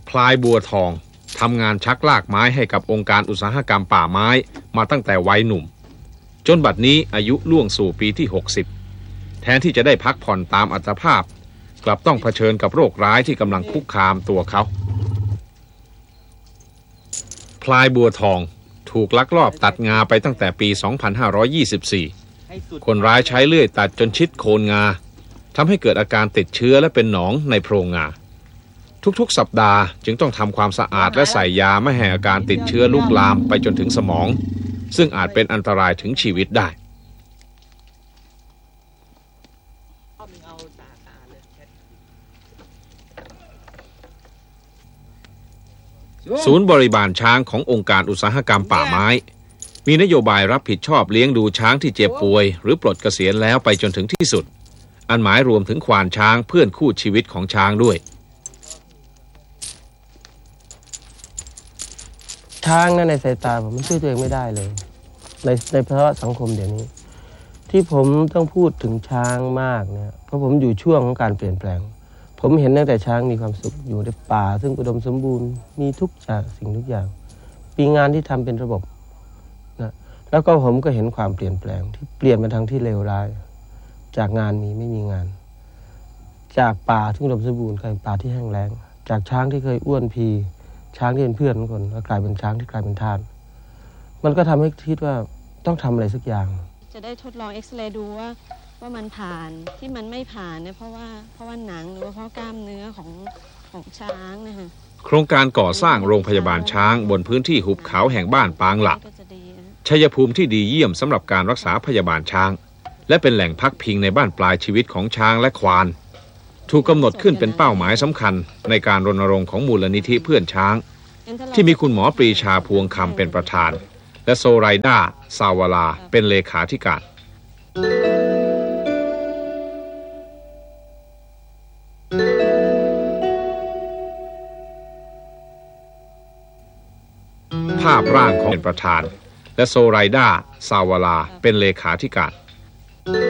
พลายบัวทองทำงานชักลากไม้ให้กับองค์การอุตสาหกรรมป่าไม้มาตั้งแต่วัยหนุ่มจนบัดนี้อายุล่วงสู่ปีที่60แทนที่จะได้พักผ่อนตามอัตภาพกลับต้องเผชิญกับโรคร้ายที่กำลังคุกคามตัวเขาพลายบัวทองถูกลักลอบตัดงาไปตั้งแต่ปี 2524 คนร้ายใช้เลื่อยตัดจนชิดโคนงาทำให้เกิดอาการติดเชื้อและเป็นหนองในโพรงงาทุกๆสัปดาห์จึงต้องทำความสะอาดและใส่ยาไม่ให้อาการติดเชื้อลุกลามไปจนถึงสมองซึ่งอาจเป็นอันตรายถึงชีวิตได้ศูนย์บริบาลช้างขององค์การอุตสาหกรรมป่าไม้มีนโยบายรับผิดชอบเลี้ยงดูช้างที่เจ็บป่วยหรือปลดเกษียณแล้วไปจนถึงที่สุดอันหมายรวมถึงควานช้างเพื่อนคู่ชีวิตของช้างด้วยช้างในสายตาผมมันช่วยตัวเองไม่ได้เลยในภาวะสังคมเดี๋ยวนี้ที่ผมต้องพูดถึงช้างมากเนี่ยเพราะผมอยู่ช่วงของการเปลี่ยนแปลงผมเห็นตั้งแต่ช้างมีความสุขอยู่ในป่าซึ่งอุดมสมบูรณ์มีทุกสิ่งทุกอย่างมีงานที่ทำเป็นระบบนะแล้วก็ผมก็เห็นความเปลี่ยนแปลงที่เปลี่ยนมาทางที่เลวร้ายจากงานมีไม่มีงานจากป่าที่อุดมสมบูรณ์กลายเป็นป่าที่แห้งแล้งจากช้างที่เคยอ้วนพีช้างที่เป็นเพื่อนของคนก็กลายเป็นช้างที่กลายเป็นทาสมันก็ทำให้คิดว่าต้องทำอะไรสักอย่างจะได้ทดลองเอ็กซเรย์ดูว่ามันผ่านที่มันไม่ผ่านเนี่ยเพราะว่าหนังหรือว่าเพราะกล้ามเนื้อของช้างนะคะโครงการก่อสร้างโรงพยาบาลช้างบนพื้นที่หุบเขาแห่งบ้านปางหลักชัยภูมิที่ดีเยี่ยมสำหรับการรักษาพยาบาลช้างและเป็นแหล่งพักพิงในบ้านปลายชีวิตของช้างและควานถูกกำหนดขึ้นเป็นเป้าหมายสำคัญในการรณรงค์ของมูลนิธิเพื่อนช้างที่มีคุณหมอปรีชาพวงคำเป็นประธานและโซไรด้าซาวลาเป็นเลขาธิการภาพร่างของเป็นประธานและโซไรด้าซาวลาเป็นเลขาธิการ